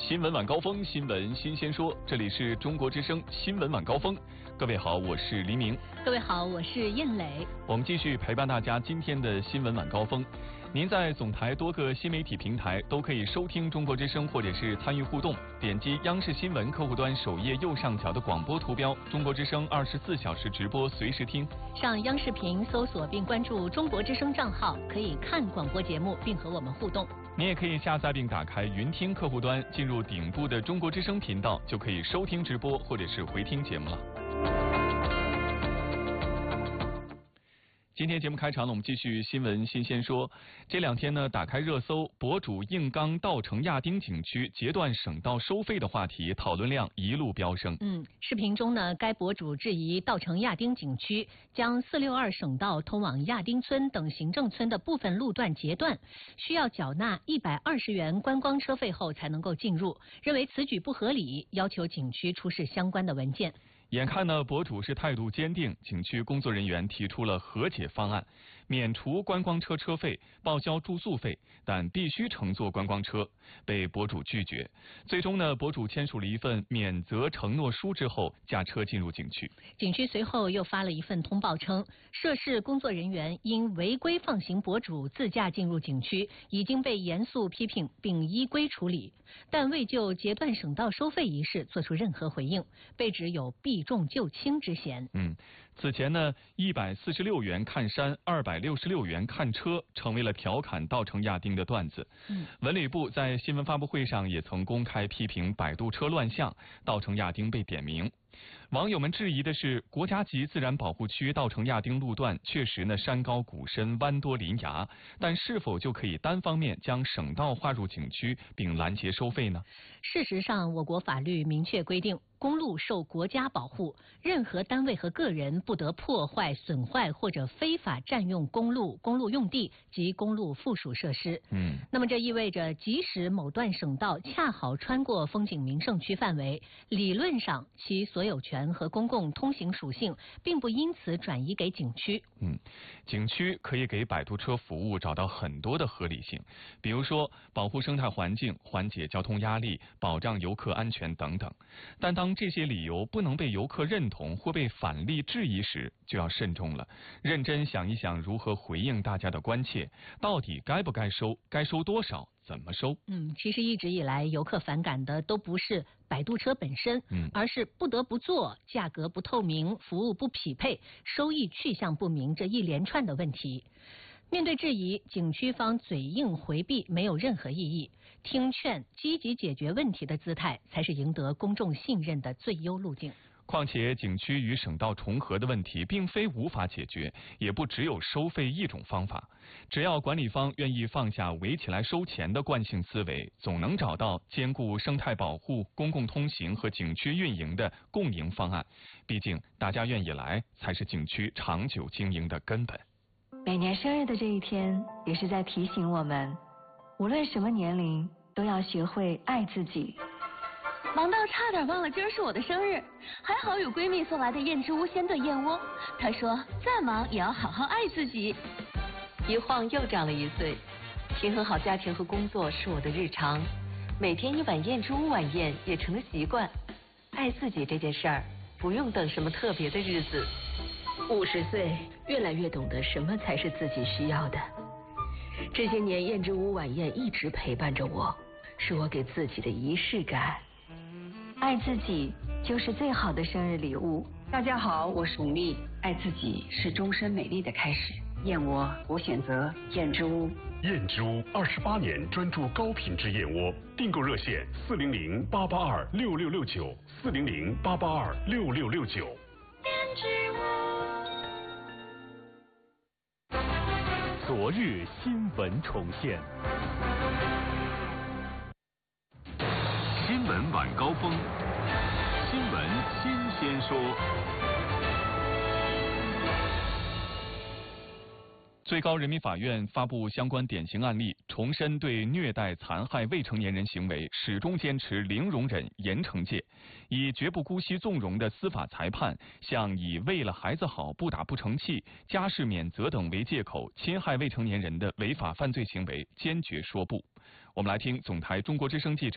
新闻晚高峰，新闻新鲜说，这里是中国之声新闻晚高峰。各位好，我是黎明。 各位好，我是燕磊。 我们继续陪伴大家今天的新闻晚高峰。您在总台多个新媒体平台都可以收听中国之声，或者是参与互动。点击央视新闻客户端首页右上角的广播图标，中国之声24小时直播，随时听。 上央视频搜索并关注中国之声账号，可以看广播节目并和我们互动。 你也可以下载并打开云听客户端，进入顶部的中国之声频道，就可以收听直播或者是回听节目了。今天节目开场呢，我们继续新闻新鲜说。这两天呢，打开热搜，博主硬刚稻城亚丁景区截断省道收费的话题，讨论量一路飙升。 视频中呢，该博主质疑稻城亚丁景区将462省道通往亚丁村等行政村的部分路段截断，需要缴纳120元观光车费后才能够进入，认为此举不合理，要求景区出示相关的文件。 眼看呢，博主是态度坚定，景区工作人员提出了和解方案，免除观光车车费，报销住宿费，但必须乘坐观光车，被博主拒绝。最终呢，博主签署了一份免责承诺书之后，驾车进入景区。 景区随后又发了一份通报称，涉事工作人员因违规放行博主自驾进入景区，已经被严肃批评并依规处理，但未就截断省道收费一事做出任何回应，被指有避重就轻之嫌。 此前呢，146元看山，266元看车，成为了调侃稻城亚丁的段子。文旅部在新闻发布会上也曾公开批评摆渡车乱象，稻城亚丁被点名。网友们质疑的是，国家级自然保护区稻城亚丁路段确实呢山高谷深，弯多林崖，但是否就可以单方面将省道划入景区并拦截收费呢？ 事实上，我国法律明确规定，公路受国家保护，任何单位和个人不得破坏、损坏或者非法占用公路、公路用地及公路附属设施。那么这意味着，即使某段省道恰好穿过风景名胜区范围，理论上其所有权和公共通行属性并不因此转移给景区。 景区可以给摆渡车服务找到很多的合理性，比如说保护生态环境、缓解交通压力、保障游客安全等等。但当这些理由不能被游客认同或被反例质疑时，就要慎重了，认真想一想如何回应大家的关切，到底该不该收，该收多少，怎么收？ 其实一直以来，游客反感的都不是摆渡车本身，而是不得不坐、价格不透明、服务不匹配、收益去向不明这一连串的问题。面对质疑，景区方嘴硬回避没有任何意义，听劝、积极解决问题的姿态才是赢得公众信任的最优路径。 况且景区与省道重合的问题并非无法解决，也不只有收费一种方法。只要管理方愿意放下围起来收钱的惯性思维，总能找到兼顾生态保护、公共通行和景区运营的共赢方案。毕竟大家愿意来，才是景区长久经营的根本。 每年生日的这一天，也是在提醒我们，无论什么年龄，都要学会爱自己。 忙到差点忘了今儿是我的生日，还好有闺蜜送来的燕之屋鲜炖燕窝。她说再忙也要好好爱自己。 一晃又长了1岁，平衡好家庭和工作是我的日常，每天一碗燕之屋晚宴也成了习惯。爱自己这件事儿，不用等什么特别的日子。 50岁，越来越懂得什么才是自己需要的。这些年，燕之屋晚宴一直陪伴着我，是我给自己的仪式感。 爱自己就是最好的生日礼物。 大家好，我是巩俐。爱自己是终身美丽的开始。燕窝，我选择燕之屋。 燕之屋28年专注高品质燕窝，订购热线400-882-6669，400-882-6669。 燕之屋。 昨日新闻重现。新闻晚高峰，新闻新鲜说。 最高人民法院发布相关典型案例，重申对虐待残害未成年人行为始终坚持零容忍、严惩戒，以绝不姑息纵容的司法裁判向以为了孩子好不打不成器、家事免责等为借口侵害未成年人的违法犯罪行为坚决说不。我们来听总台中国之声记者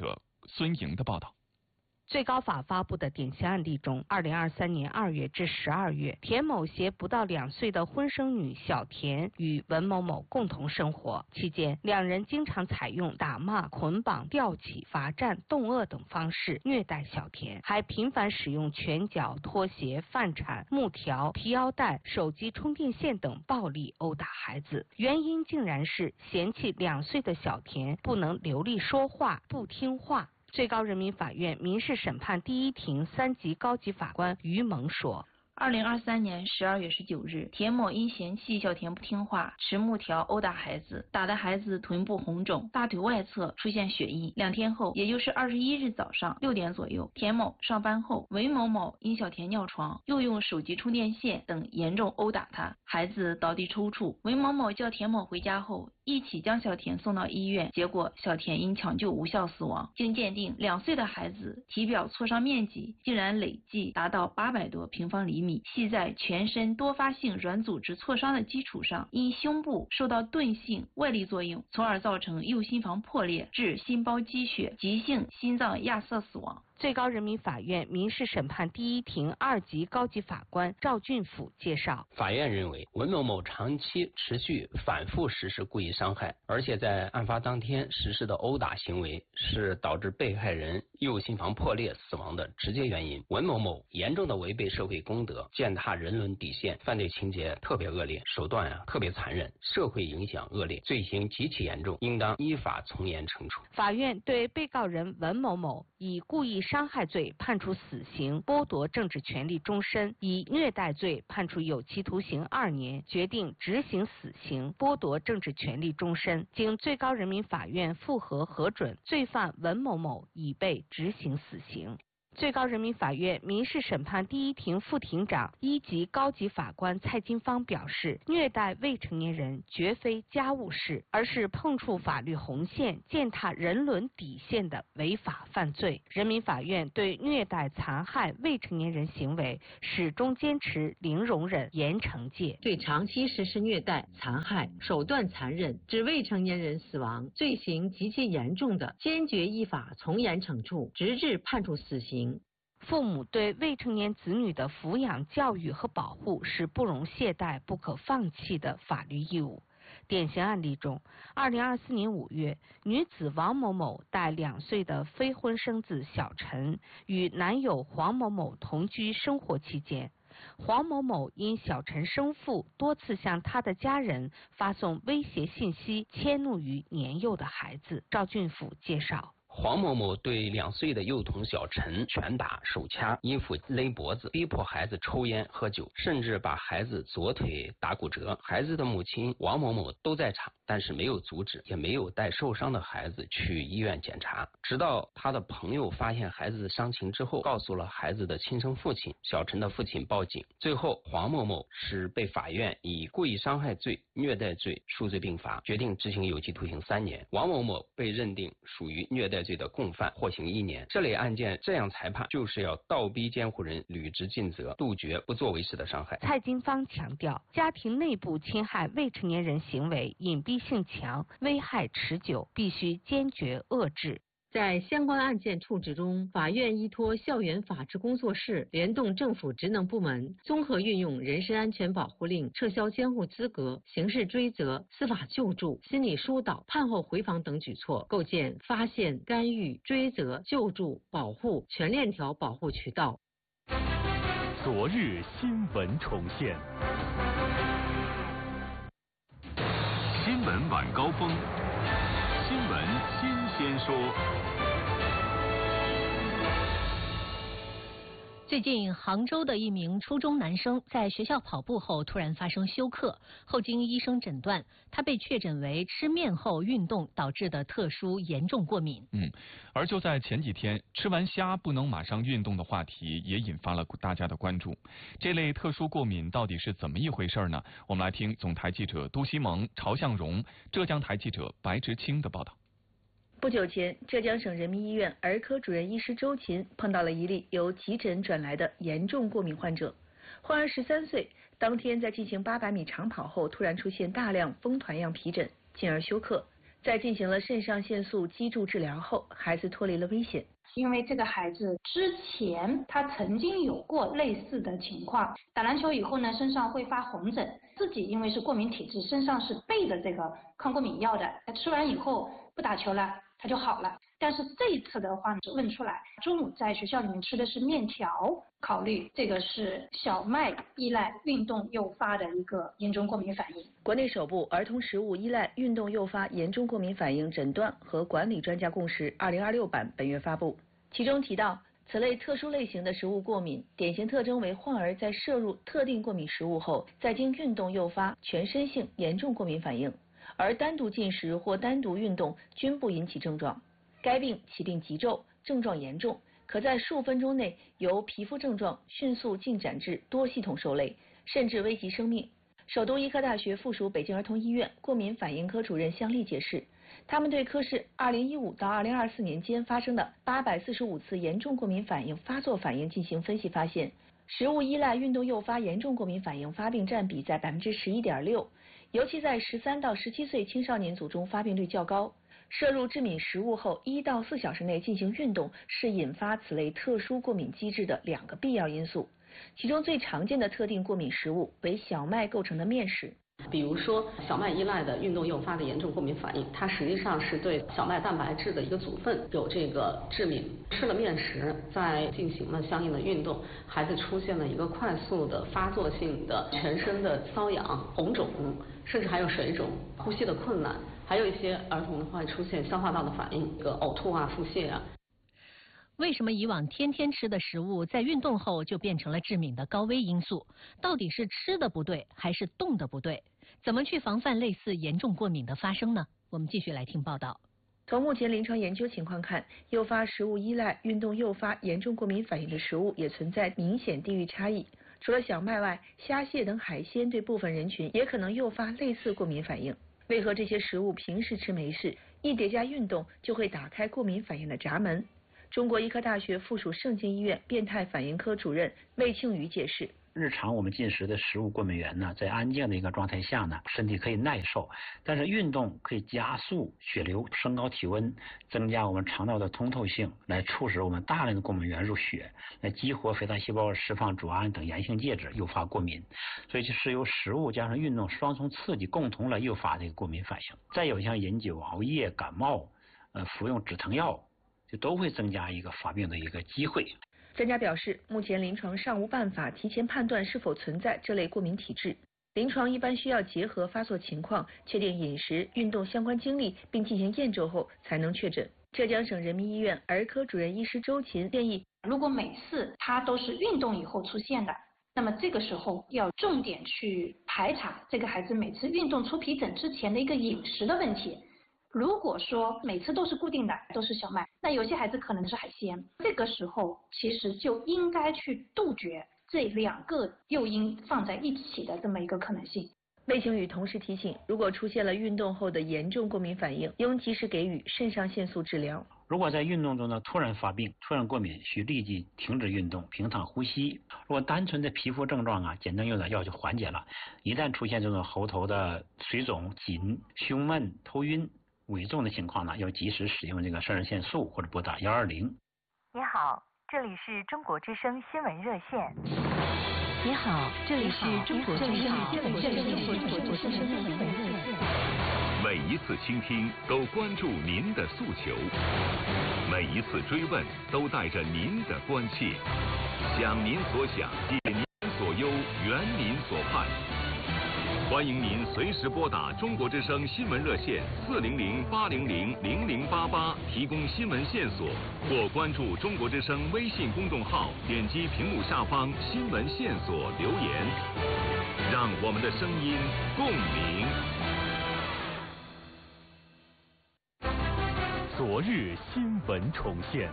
孙莹的报道。 最高法发布的典型案例中，2023年2月至12月，田某携不到2岁的婚生女小田与文某某共同生活，期间两人经常采用打骂、捆绑、吊起、罚站、冻饿等方式虐待小田，还频繁使用拳脚、拖鞋、饭铲、木条、提腰带、手机充电线等暴力殴打孩子。原因竟然是嫌弃2岁的小田不能流利说话、不听话。最高人民法院民事审判第一庭3级高级法官于萌说 ，2023年12月19日，田某因嫌弃小田不听话，持木条殴打孩子，打的孩子臀部红肿，大腿外侧出现血印。2天后，也就是21日早上6点左右，田某上班后，韦某某因小田尿床，又用手机充电线等严重殴打他，孩子倒地抽搐。韦某某叫田某回家后，一起将小田送到医院，结果小田因抢救无效死亡。经鉴定，2岁的孩子体表挫伤面积竟然累计达到800多平方厘米，系在全身多发性软组织挫伤的基础上，因胸部受到钝性外力作用，从而造成右心房破裂，致心包积血，急性心脏亚塞死亡。 最高人民法院民事审判第一庭2级高级法官赵俊甫介绍， 法院认为文某某长期持续反复实施故意伤害，而且在案发当天实施的殴打行为是导致被害人右心房破裂死亡的直接原因。文某某严重的违背社会公德，践踏人伦底线，犯罪情节特别恶劣，手段特别残忍，社会影响恶劣，罪行极其严重，应当依法从严惩处。 法院对被告人文某某以故意伤害罪判处死刑，剥夺政治权利终身；以虐待罪判处有期徒刑2年，决定执行死刑，剥夺政治权利终身。经最高人民法院复核核准，罪犯文某某已被执行死刑。最高人民法院民事审判第一庭副庭长1级高级法官蔡金芳表示，虐待未成年人绝非家务事，而是碰触法律红线、践踏人伦底线的违法犯罪。人民法院对虐待残害未成年人行为始终坚持零容忍、严惩戒。 对长期实施虐待、残害、手段残忍致未成年人死亡、罪行极其严重的，坚决依法从严惩处，直至判处死刑。 父母对未成年子女的抚养、教育和保护是不容懈怠、不可放弃的法律义务。典型案例中，2024年5月，女子王某某带2岁的非婚生子小陈与男友黄某某同居生活期间，黄某某因小陈生父多次向他的家人发送威胁信息，迁怒于年幼的孩子。赵俊甫介绍。 黄某某对2岁的幼童小陈拳打、手掐、衣服勒脖子，逼迫孩子抽烟喝酒，甚至把孩子左腿打骨折。孩子的母亲王某某都在场，但是没有阻止，也没有带受伤的孩子去医院检查。直到他的朋友发现孩子的伤情之后，告诉了孩子的亲生父亲，小陈的父亲报警。最后黄某某是被法院以故意伤害罪、虐待罪数罪并罚，决定执行有期徒刑3年。王某某被认定属于虐待罪的共犯，获刑1年。这类案件这样裁判，就是要倒逼监护人履职尽责，杜绝不作为式的伤害。 蔡金芳强调，家庭内部侵害未成年人行为隐蔽性强，危害持久，必须坚决遏制。 在相关案件处置中，法院依托校园法治工作室，联动政府职能部门，综合运用人身安全保护令、撤销监护资格、刑事追责、司法救助、心理疏导、判后回访等举措，构建发现、干预、追责、救助、保护全链条保护渠道。 昨日新闻重现，新闻晚高峰，新闻新鲜说。 最近，杭州的一名初中男生在学校跑步后突然发生休克，后经医生诊断，他被确诊为吃面后运动导致的特殊严重过敏。 而就在前几天，吃完虾不能马上运动的话题也引发了大家的关注。这类特殊过敏到底是怎么一回事呢？我们来听总台记者杜西蒙、曹向荣、浙江台记者白直清的报道。 不久前，浙江省人民医院儿科主任医师周琴碰到了一例由急诊转来的严重过敏患者。患儿13岁，当天在进行800米长跑后，突然出现大量风团样皮疹，进而休克。 在进行了肾上腺素激注治疗后，孩子脱离了危险。 因为这个孩子之前他曾经有过类似的情况，打篮球以后呢，身上会发红疹，自己因为是过敏体质，身上是备着这个抗过敏药的，他吃完以后不打球了，他就好了。但是这一次的话问出来，中午在学校里面吃的是面条，考虑这个是小麦依赖运动诱发的一个严重过敏反应。 国内首部儿童食物依赖运动诱发严重过敏反应诊断和管理专家共识2026版本月发布，其中提到，此类特殊类型的食物过敏，典型特征为患儿在摄入特定过敏食物后，再经运动诱发全身性严重过敏反应，而单独进食或单独运动均不引起症状。该病起病急骤，症状严重，可在数分钟内由皮肤症状迅速进展至多系统受累，甚至危及生命。首都医科大学附属北京儿童医院过敏反应科主任向丽解释，他们对科室2015到2024年间发生的845次严重过敏反应发作反应进行分析，发现食物依赖运动诱发严重过敏反应发病占比在11.6%，尤其在13到17岁青少年组中发病率较高。摄入致敏食物后1到4小时内进行运动是引发此类特殊过敏机制的2个必要因素，其中最常见的特定过敏食物为小麦构成的面食。 比如说小麦依赖的运动诱发的严重过敏反应，它实际上是对小麦蛋白质的一个组分有这个致敏。吃了面食，在进行了相应的运动，孩子出现了一个快速的发作性的全身的瘙痒、红肿，甚至还有水肿、呼吸的困难，还有一些儿童的话会出现消化道的反应，呕吐啊、腹泻啊。 为什么以往天天吃的食物在运动后就变成了致敏的高危因素？到底是吃的不对还是动的不对？怎么去防范类似严重过敏的发生呢？我们继续来听报道。 从目前临床研究情况看，诱发食物依赖运动诱发严重过敏反应的食物也存在明显地域差异。除了小麦外，虾蟹等海鲜对部分人群也可能诱发类似过敏反应。为何这些食物平时吃没事，一叠加运动就会打开过敏反应的闸门？中国医科大学附属盛京医院变态反应科主任魏庆宇解释， 日常我们进食的食物过敏源呢，在安静的一个状态下呢，身体可以耐受，但是运动可以加速血流，升高体温，增加我们肠道的通透性，来促使我们大量的过敏源入血，来激活肥大细胞释放组胺等炎性介质，诱发过敏。所以是由食物加上运动双重刺激，共同来诱发这个过敏反应。再有像饮酒、熬夜、感冒，服用止疼药，就都会增加一个发病的一个机会。 专家表示，目前临床尚无办法提前判断是否存在这类过敏体质，临床一般需要结合发作情况，确定饮食、运动相关经历，并进行验证后才能确诊。浙江省人民医院儿科主任医师周琴建议， 如果每次他都是运动以后出现的，那么这个时候要重点去排查这个孩子每次运动出皮疹之前的一个饮食的问题。如果说每次都是固定的，都是小麦，那有些孩子可能是海鲜，这个时候其实就应该去杜绝这2个诱因放在一起的这么一个可能性。 魏庆宇同时提醒，如果出现了运动后的严重过敏反应，应及时给予肾上腺素治疗。 如果在运动中呢突然发病、突然过敏，需立即停止运动，平躺呼吸。如果单纯的皮肤症状啊，简单用点药就缓解了。一旦出现这种喉头的水肿、紧、胸闷、头晕、危重的情况呢，要及时使用这个肾上腺素或者拨打120。 你好，这里是中国之声新闻热线。 你好，这里是中国之声新闻热线。 每一次倾听都关注您的诉求，每一次追问都带着您的关切，想您所想，解您所忧，圆您所盼。欢迎您随时拨打中国之声新闻热线400-800-0088提供新闻线索，或关注中国之声微信公众号，点击屏幕下方新闻线索留言，让我们的声音共鸣。 昨日新闻重现，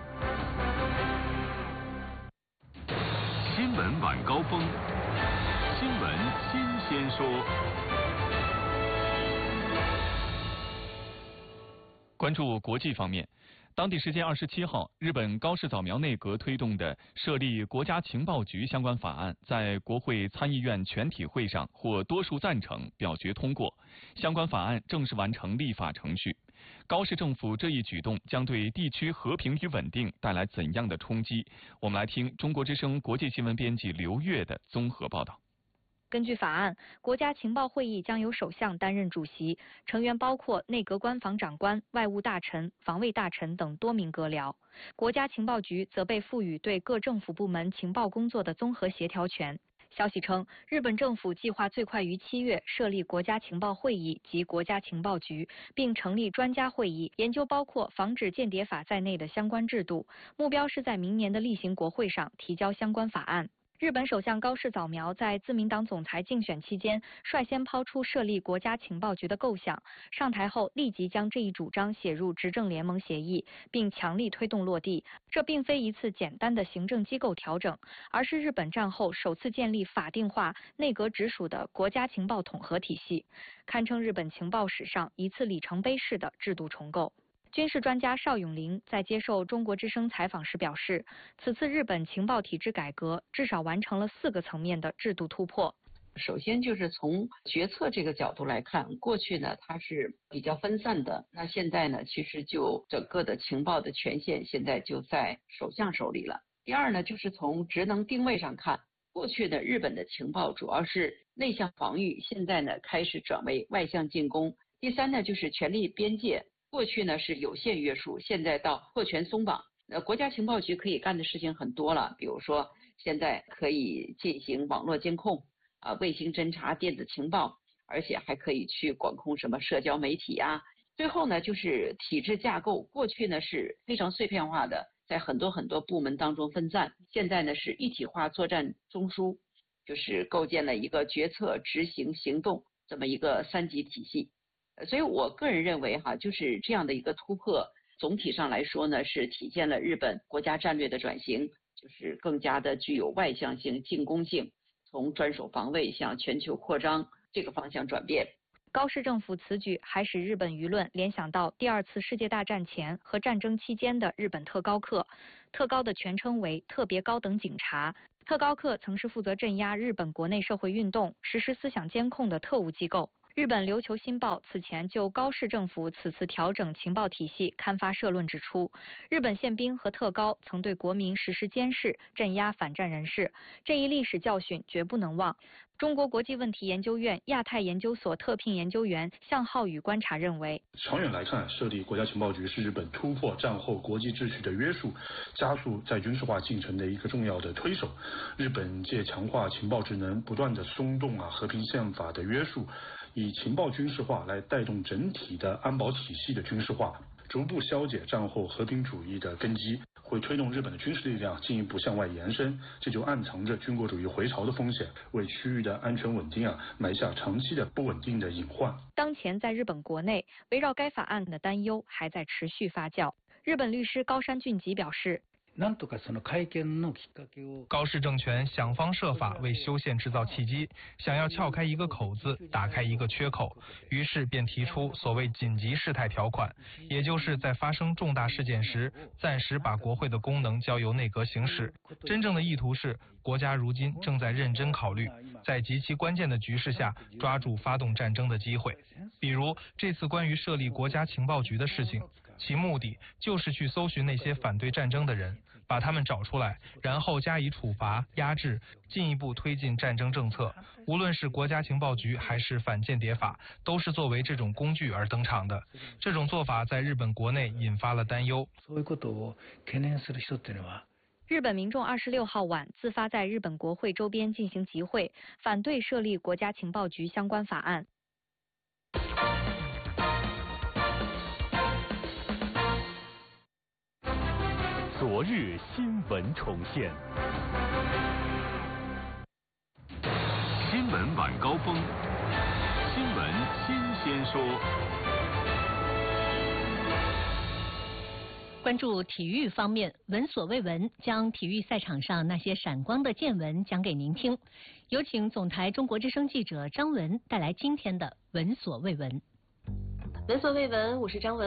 新闻晚高峰，新闻新鲜说。 关注国际方面，当地时间27号，日本高市早苗内阁推动的设立国家情报局相关法案在国会参议院全体会上获多数赞成表决通过，相关法案正式完成立法程序。 高市政府这一举动将对地区和平与稳定带来怎样的冲击？我们来听中国之声国际新闻编辑刘越的综合报道。 根据法案，国家情报会议将由首相担任主席，成员包括内阁官房长官、外务大臣、防卫大臣等多名阁僚。国家情报局则被赋予对各政府部门情报工作的综合协调权。消息称，日本政府计划最快于7月设立国家情报会议及国家情报局，并成立专家会议，研究包括防止间谍法在内的相关制度，目标是在明年的例行国会上提交相关法案。日本首相高市早苗在自民党总裁竞选期间率先抛出设立国家情报局的构想，上台后立即将这一主张写入执政联盟协议，并强力推动落地。这并非一次简单的行政机构调整，而是日本战后首次建立法定化、内阁直属的国家情报统合体系，堪称日本情报史上一次里程碑式的制度重构。军事专家邵永林在接受中国之声采访时表示，此次日本情报体制改革至少完成了4个层面的制度突破。 首先就是从决策这个角度来看，过去呢它是比较分散的，那现在呢其实就整个的情报的权限现在就在首相手里了。第二呢就是从职能定位上看，过去的日本的情报主要是内向防御，现在呢开始转为外向进攻。第三呢就是权力边界，过去呢是有限约束，现在到扩权松绑。国家情报局可以干的事情很多了，比如说现在可以进行网络监控卫星侦察、电子情报，而且还可以去管控什么社交媒体啊。最后呢就是体制架构，过去呢是非常碎片化的，在很多部门当中分散，现在呢是一体化作战中枢，就是构建了一个决策、执行、行动这么一个3级体系。所以我个人认为就是这样的一个突破，总体上来说呢是体现了日本国家战略的转型，就是更加的具有外向性、进攻性，从专守防卫向全球扩张这个方向转变。 高市政府此举还使日本舆论联想到第2次世界大战前和战争期间的日本特高课。特高的全称为特别高等警察。特高课曾是负责镇压日本国内社会运动、实施思想监控的特务机构。日本琉球新报此前就高市政府此次调整情报体系刊发社论指出，日本宪兵和特高曾对国民实施监视、镇压反战人士，这一历史教训绝不能忘。中国国际问题研究院亚太研究所特聘研究员向浩宇观察认为， 长远来看，设立国家情报局是日本突破战后国际秩序的约束，加速再军事化进程的一个重要的推手。日本借强化情报职能，不断的松动和平宪法的约束，以情报军事化来带动整体的安保体系的军事化，逐步消解战后和平主义的根基，会推动日本的军事力量进一步向外延伸，这就暗藏着军国主义回潮的风险，为区域的安全稳定埋下长期的不稳定的隐患。 当前在日本国内，围绕该法案的担忧还在持续发酵。日本律师高山俊吉表示， 高市政权想方设法为修宪制造契机，想要撬开一个口子，打开一个缺口，于是便提出所谓紧急事态条款，也就是在发生重大事件时，暂时把国会的功能交由内阁行使。真正的意图是，国家如今正在认真考虑，在极其关键的局势下抓住发动战争的机会。比如这次关于设立国家情报局的事情，其目的就是去搜寻那些反对战争的人，把他们找出来，然后加以处罚、压制，进一步推进战争政策。无论是国家情报局还是反间谍法，都是作为这种工具而登场的。这种做法在日本国内引发了担忧。 日本民众26号晚自发在日本国会周边进行集会，反对设立国家情报局相关法案。 昨日新闻重现，新闻晚高峰，新闻新鲜说。 关注体育方面，闻所未闻，将体育赛场上那些闪光的见闻讲给您听。有请总台中国之声记者张文带来今天的闻所未闻。 闻所未闻，我是张文。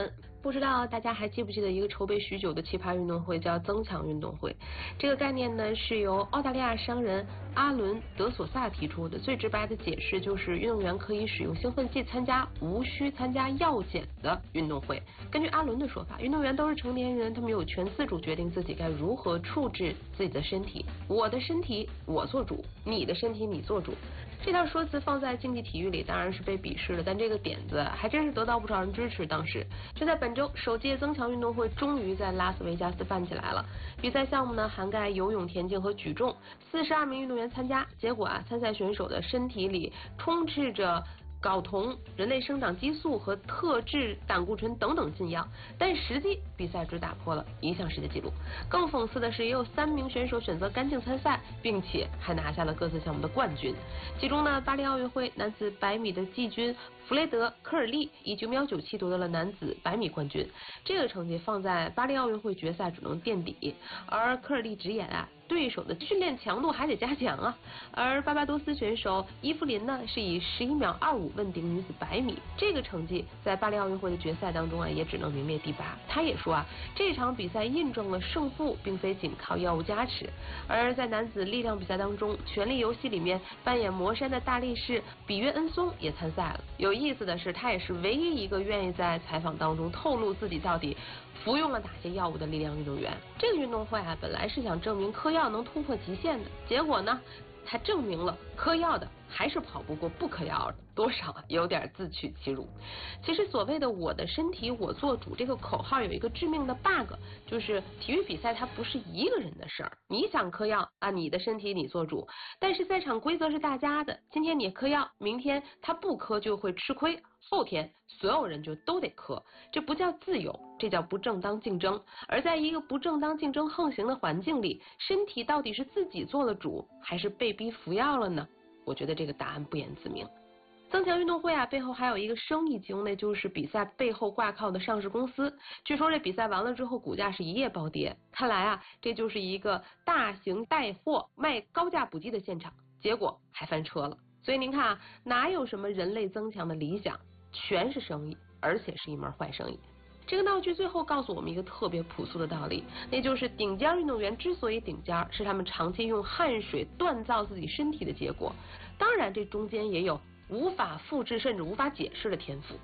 不知道大家还记不记得一个筹备许久的奇葩运动会，叫增强运动会。这个概念呢是由澳大利亚商人阿伦·德索萨提出的。最直白的解释就是，运动员可以使用兴奋剂参加无需参加药检的运动会。根据阿伦的说法，运动员都是成年人，他们有权自主决定自己该如何处置自己的身体。我的身体我做主，你的身体你做主。这套说辞放在竞技体育里当然是被鄙视的，但这个点子还真是得到不少人支持。当时就在本周，首届增强运动会终于在拉斯维加斯办起来了。比赛项目呢涵盖游泳、田径和举重，42名运动员参加。结果参赛选手的身体里充斥着睾酮、人类生长激素和特制胆固醇等等禁药，但实际比赛只打破了一项世界纪录。更讽刺的是，也有3名选手选择干净参赛，并且还拿下了各自项目的冠军。其中呢，巴黎奥运会男子100米的季军弗雷德·科尔利以9秒97夺得了男子100米冠军。这个成绩放在巴黎奥运会决赛只能垫底，而科尔利直言对手的训练强度还得加强啊。而巴巴多斯选手伊芙琳呢是以11秒25问鼎女子100米，这个成绩在巴黎奥运会的决赛当中也只能名列第8。他也说这场比赛印证了胜负并非仅靠药物加持。而在男子力量比赛当中，《权力游戏》里面扮演魔山的大力士比约恩松也参赛了。有意思的是，他也是唯一一个愿意在采访当中透露自己到底服用了哪些药物的力量运动员。这个运动会本来是想证明嗑药能突破极限的，结果呢，它证明了嗑药的还是跑不过不嗑药的，多少有点自取其辱。其实所谓的我的身体我做主这个口号有一个致命的 bug， 就是体育比赛它不是一个人的事儿，你想嗑药你的身体你做主，但是赛场规则是大家的，今天你嗑药，明天他不嗑就会吃亏，后天所有人就都得嗑，这不叫自由，这叫不正当竞争。而在一个不正当竞争横行的环境里，身体到底是自己做了主，还是被逼服药了呢？我觉得这个答案不言自明。增强运动会背后还有一个生意经，那就是比赛背后挂靠的上市公司。据说这比赛完了之后，股价是一夜暴跌。看来这就是一个大型带货卖高价补剂的现场，结果还翻车了。所以您看哪有什么人类增强的理想，全是生意，而且是一门坏生意。这个闹剧最后告诉我们一个特别朴素的道理，那就是顶尖运动员之所以顶尖，是他们长期用汗水锻造自己身体的结果。当然这中间也有无法复制甚至无法解释的天赋。